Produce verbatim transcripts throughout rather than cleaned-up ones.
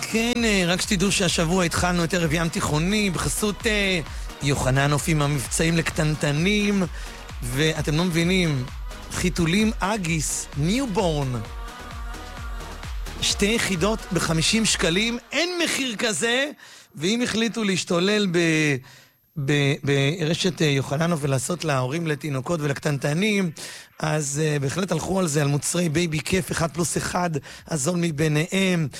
כן, רק שתדעו שהשבוע התחלנו את ערב ים תיכוני בחסות אה, יוחננוף עם המבצעים לקטנטנים, ואתם לא מבינים, חיתולים אגיס, ניובורן, שתי יחידות ב-חמישים שקלים, אין מחיר כזה, ואם החליטו להשתולל ב... ברשת יוחננוף ולעשות להורים לתינוקות ולקטנטנים, אז uh, בהחלט הלכו על זה, על מוצרי בייבי כיף אחד פלוס אחד, הזול מביניהם,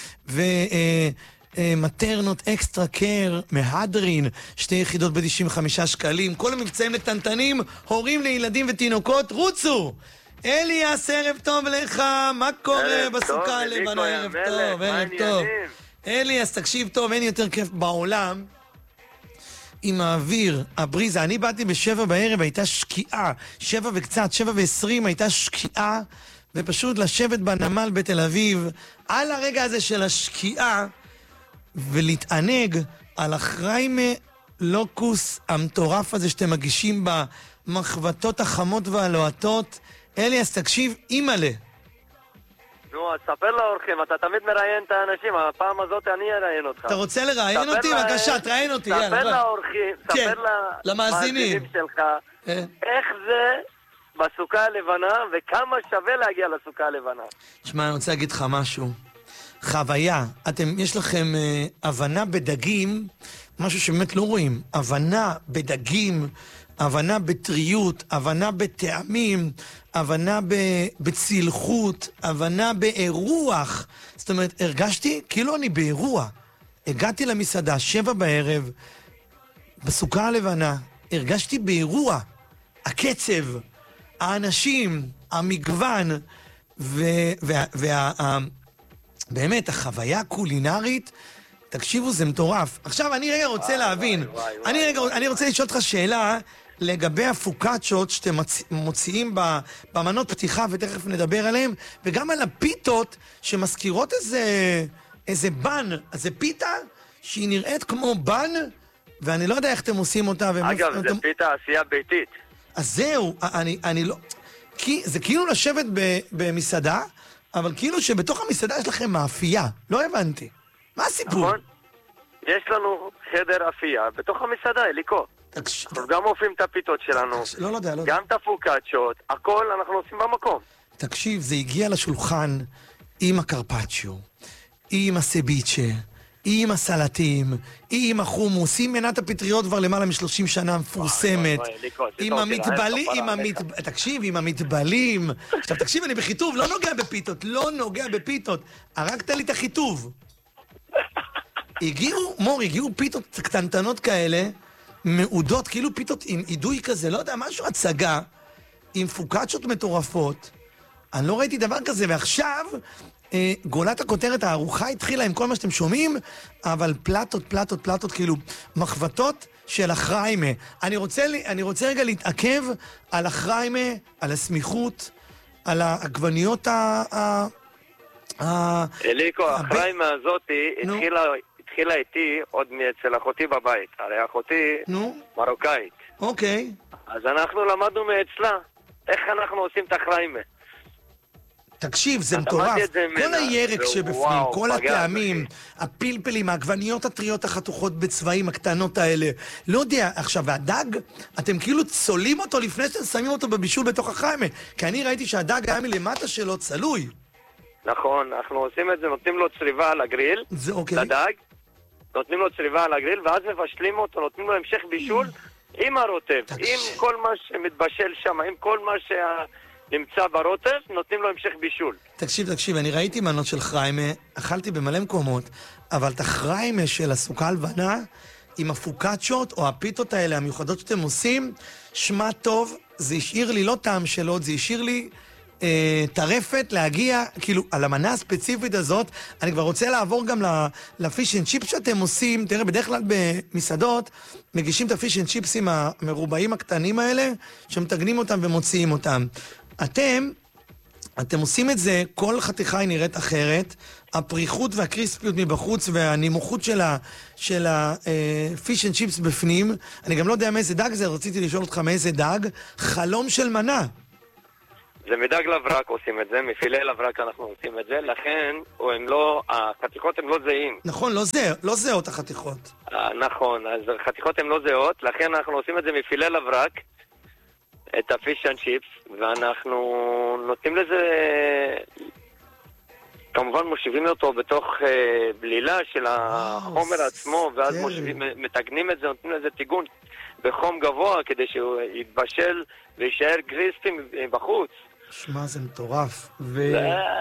ומטרנות אקסטרה קר מהדרין, שתי יחידות ב-תשעים וחמישה שקלים, כל המבצעים לקטנטנים, הורים לילדים ותינוקות, רוצו! אליאס, ערב טוב לך, מה קורה בסוכה הלבנה? ערב טוב, ערב טוב. אליאס, תקשיב טוב, אין יותר כיף בעולם עם האוויר, הבריזה. אני באתי בשבע בערב, הייתה שקיעה, שבע וקצת, שבע ועשרים הייתה שקיעה, ופשוט לשבת בנמל בתל אביב, על הרגע הזה של השקיעה, ולהתענג על החריימה לוקוס המטורף הזה שאתם מגישים במחבטות החמות והלוהטות. אליאס, תקשיב, אימאלה. נו, אז ספר לאורחים, אתה תמיד מראיין את האנשים, הפעם הזאת אני אראיין אותך. אתה רוצה לראיין אותי? בבקשה, תראיין אותי. ספר לאורחים, ספר למאזינים שלך, איך זה בסוכה הלבנה, וכמה שווה להגיע לסוכה הלבנה. תשמע, אני רוצה להגיד לך משהו. חוויה, אתם, יש לכם הבנה בדגים, משהו שבאמת לא רואים, הבנה בדגים, הבנה בטריות, הבנה בטעמים, הבנה בצלחות, הבנה באירוח. זאת אומרת, הרגשתי כאילו אני באירוע. הגעתי למסעדה, שבע בערב, בסוכה הלבנה, הרגשתי באירוע. הקצב, האנשים, המגוון, ובאמת, החוויה הקולינרית, תקשיבו, זה מטורף. עכשיו, אני רגע רוצה להבין, אני רגע, אני רוצה לשאול אותך שאלה, לגבי הפוקאצ'ות שאתם מוציאים במנות פתיחה, ותכף נדבר עליהם, וגם על הפיתות שמזכירות איזה, איזה בן, איזה פיתה שהיא נראית כמו בן, ואני לא יודע איך אתם עושים אותה. אגב, זה אתם... פיתה עשייה ביתית. אז זהו, אני, אני לא... כי זה כאילו לשבת במסעדה, אבל כאילו שבתוך המסעדה יש לכם מאפייה. לא הבנתי. מה הסיפור? נכון. יש לנו חדר אפייה בתוך המסעדה, אליקו. אנחנו גם אופים את הפיתות שלנו, לא, לא יודע, לא גם את הפוקאצ'ות, הכל אנחנו עושים במקום. תקשיב, זה הגיע לשולחן עם הקרפצ'יו, עם הסביצ'ה, עם הסלטים, עם החומוס, עם מנת הפטריות כבר למעלה מ-שלושים שנה מפורסמת, עם המטבלים, עם המטבלים, תקשיב, עם המטבלים. עכשיו תקשיב, אני בחיתוב, לא נוגע בפיתות, לא נוגע בפיתות, הרגת לי את החיתוב. הגיעו, מור, הגיעו פיתות קטנטנות כאלה, מעודות, כאילו פיתות עם עידוי כזה, לא יודע, משהו הצגה, עם פוקאצ'ות מטורפות. אני לא ראיתי דבר כזה, ועכשיו אה, גולת הכותרת, הארוחה התחילה עם כל מה שאתם שומעים, אבל פלטות, פלטות, פלטות, כאילו מחבטות של החריימה. אני רוצה, אני רוצה רגע להתעכב על החריימה, על הסמיכות, על העגבניות ה... ה... אליקו, החריימה הזאת התחילה... התחילה איתי עוד מאצל אחותי בבית. הרי אחותי נו? מרוקאית. אוקיי. אז אנחנו למדנו מאצלה איך אנחנו עושים את החריימה. תקשיב, זה מטורף. כל הירק שבפנים, כל הטעמים, הפלפלים, העגבניות הטריות החתוכות בצבעים הקטנות האלה. לא יודע, עכשיו, והדג, אתם כאילו צולים אותו לפני שאתם שמים אותו בבישול בתוך החריימה. כי אני ראיתי שהדג היה מלמטה שלו צלוי. נכון, אנחנו עושים את זה, נותנים לו צריבה על הגריל, זה אוקיי. לדג. נותנים לו צריבה על הגריל, ואז מבשלים אותו, נותנים לו המשך בישול עם הרוטב, עם כל מה שמתבשל שם, עם כל מה שנמצא ברוטב, נותנים לו המשך בישול. תקשיב, תקשיב, אני ראיתי מנות של חריימה, אכלתי במלא מקומות, אבל את החריימה של הסוכה הלבנה, עם הפוקאצ'ות או הפיתות האלה, המיוחדות שאתם עושים, שמה טוב, זה השאיר לי לא טעם של עוד, זה השאיר לי... טרפת להגיע, כאילו, על המנה הספציפית הזאת. אני כבר רוצה לעבור גם לפיש אנד צ'יפס שאתם עושים. תראה, בדרך כלל במסעדות מגישים את הפיש אנד צ'יפסים המרובעים הקטנים האלה, שמתגנים אותם ומוציאים אותם. אתם, אתם עושים את זה, כל חתיכה היא נראית אחרת, הפריחות והקריספיות מבחוץ והנימוכות של הפיש אנד צ'יפס בפנים. אני גם לא יודע מאיזה דג זה, רציתי לשאול אותך מאיזה דג. חלום של מנה. זה מדג לברק עושים את זה, מפילי לברק אנחנו עושים את זה, לכן הם לא, החתיכות הן לא זהים. נכון, לא זה, לא זהות החתיכות. נכון, אז החתיכות הן לא זהות, לכן אנחנו עושים את זה מפילי לברק, את הפיש אנד צ'יפס, ואנחנו נותנים לזה, כמובן מושיבים אותו בתוך אה, בלילה של החומר וואו, עצמו, ואז מושיבים, מתגנים את זה, נותנים לזה טיגון בחום גבוה, כדי שהוא יתבשל וישאר קריספי בחוץ. שמע, זה מטורף. ו...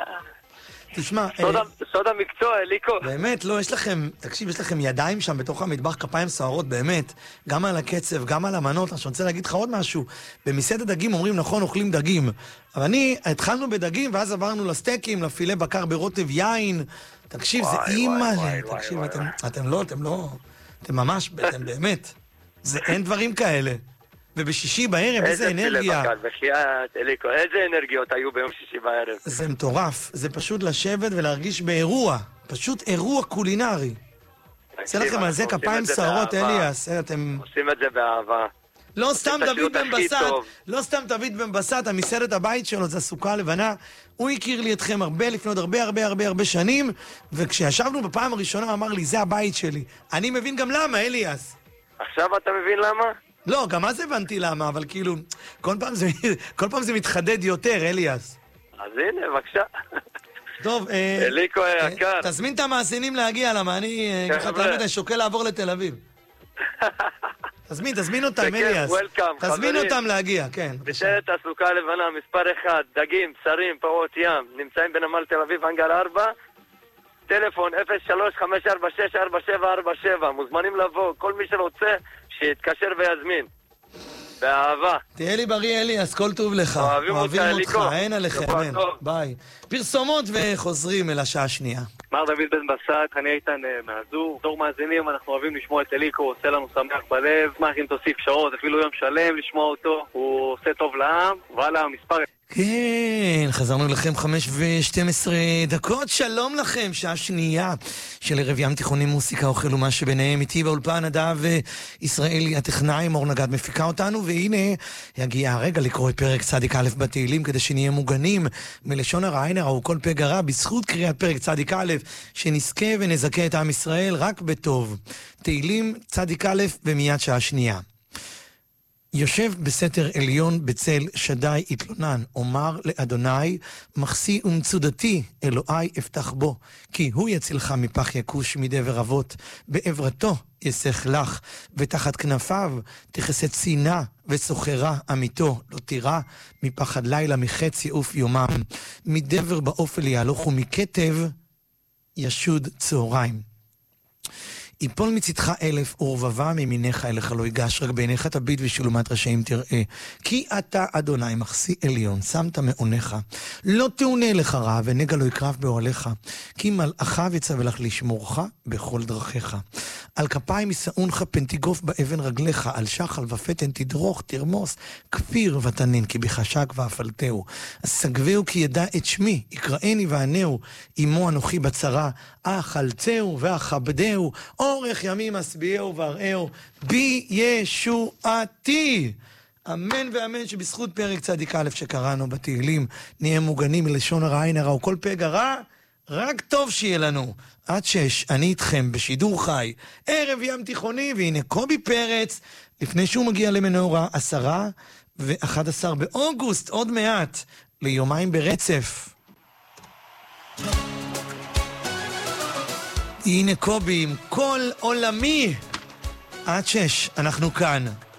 תשמע, סוד המקצוע, אליקו. באמת, לא, יש לכם, תקשיב, יש לכם ידיים שם בתוך המטבח, כפיים סוערות, באמת, גם על הקצב, גם על המנות. אני רוצה להגיד לך עוד משהו. במסעדת דגים אומרים, נכון, אוכלים דגים. אבל אני, התחלנו בדגים, ואז עברנו לסטייקים, לפילה בקר ברוטב יין. תקשיב, זה אימא, תקשיב, אתם לא, אתם לא, אתם ממש, אתם באמת. זה אין דברים כאלה. ובשישי בערב, איזה אנרגיה. אליקו, איזה אנרגיות היו ביום שישי בערב. זה מטורף. זה פשוט לשבת ולהרגיש באירוע. פשוט אירוע קולינרי. עושה לכם על זה כפיים סערות, אליאס. אתם... עושים את זה באהבה. לא סתם דוד בן בסט, לא סתם דוד בן בסט, המסעדת הבית שלו, זה הסוכה הלבנה. הוא הכיר לי אתכם הרבה לפני עוד הרבה הרבה הרבה הרבה שנים, וכשישבנו בפעם הראשונה, אמר לי, זה הבית שלי. אני מבין גם למה, אליאס. עכשיו אתה מבין למה? לא, גם אז הבנתי למה, אבל כאילו, כל פעם זה, כל פעם זה מתחדד יותר, אליאס. אז הנה, בבקשה. טוב, אליקו היקר. תזמין את המאזינים להגיע, למה אני, אני שוקל לעבור לתל אביב. תזמין, תזמין אותם, אליאס. תזמין אותם להגיע, כן. בשעת הסוכה הלבנה, מספר אחד, דגים, בשרים, פרות ים, נמצאים בנמל תל אביב, אנגל ארבע, טלפון אפס שלוש חמש ארבע שש ארבע שבע ארבע שבע, מוזמנים לבוא, כל מי שרוצה שיתקשר ויזמין. באהבה. תהיה לי בריא, אליאס, כל טוב לך. אוהבים אותך, אין עליכם, אין. ביי. פרסומות וחוזרים אל השעה השנייה. מר דוד בן בסט, אני איתן מהזור. דור מאזינים, אנחנו אוהבים לשמוע את אליקו, הוא עושה לנו שמח בלב. שמח אם תוסיף שעות, אפילו יום שלם לשמוע אותו. הוא עושה טוב לעם, ועלה המספר... כן, חזרנו לכם חמש ושתים עשרה דקות, שלום לכם, שעה שנייה של ערב ים תיכוני מוסיקה אוכל ומה שביניהם, איתי באולפן נדב ישראלי הטכנאי, מור נגד מפיקה אותנו, והנה יגיע הרגע לקרוא את פרק צדיק א' בתהילים כדי שנהיה מוגנים מלשון הרע עין הרע וכל פה גרע, בזכות קריאת פרק צדיק א' שנזכה ונזכה את עם ישראל רק בטוב. תהילים צדיק א' ומיד שעה שנייה. יושב בסתר עליון בצל שדי התלונן, אומר לאדוני, מחסי ומצודתי, אלוהי אפתח בו, כי הוא יצילך מפח יקוש מדבר אבות, בעברתו יסך לך, ותחת כנפיו תכסה צינה וסוחרה אמיתו, לא תירא מפחד לילה מחץ יעוף יומם, מדבר באופל יהלוך ומכתב ישוד צהריים. יפול מצדך אלף ורבבה ממיניך אליך לא ייגש, רק בעיניך תביט ושלומת רשעים תראה. כי אתה אדוני מחסי עליון, שמת מעונך, לא תעונה לך רע ונגע לא יקרב באוהליך, כי מלאכיו יצווה לך לשמורך בכל דרכיך. על כפיים ישאונך פן תיגוף באבן רגליך, על שחל ופתן תדרוך תרמוס, כפיר ותנין כי בחשק ואפלתהו. סגבהו כי ידע את שמי, יקראני וענהו, אמו אנוכי בצרה, אכלתהו ואכבדהו, אורך ימים אשביעהו ואראהו, בי ישועתי. אמן ואמן שבזכות פרק צדיק א' שקראנו בתהילים, נהיה מוגנים מלשון הרע עין הרע וכל פה גרע, רק טוב שיהיה לנו. עד שש, אני איתכם בשידור חי, ערב ים תיכוני, והנה קובי פרץ, לפני שהוא מגיע למנורה, עשרה ואחד עשר באוגוסט, עוד מעט, ליומיים ברצף. הנה קובי עם כל עולמי. עד שש, אנחנו כאן.